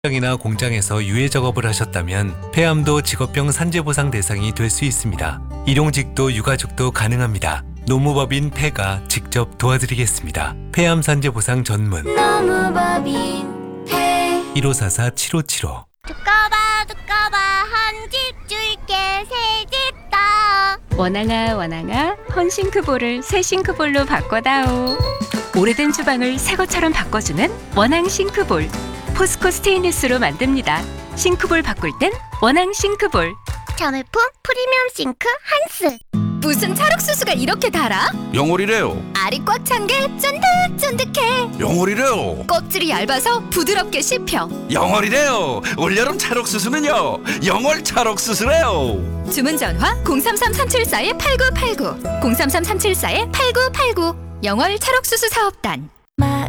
이나 공장에서 유해 작업을 하셨다면 폐암도 직업병 산재보상 대상이 될 수 있습니다. 일용직도 유가족도 가능합니다. 노무법인 폐가 직접 도와드리겠습니다. 폐암 산재보상 전문 노무법인 폐 1544-7575 두꺼봐 한 집 줄게 새 집 다. 원앙아 헌싱크볼을 새 싱크볼로 바꿔다오. 오래된 주방을 새 것처럼 바꿔주는 원앙 싱크볼. 포스코 스테인리스로 만듭니다. 싱크볼 바꿀 땐 원앙 싱크볼. 전울품 프리미엄 싱크 한스. 무슨 찰옥수수가 이렇게 달아? 영월이래요. 알이 꽉 찬 게 쫀득쫀득해. 영월이래요. 껍질이 얇아서 부드럽게 씹혀. 영월이래요. 올여름 찰옥수수는요. 영월 찰옥수수래요. 주문 전화 033-374-8989 033-374-8989 영월 찰옥수수 사업단.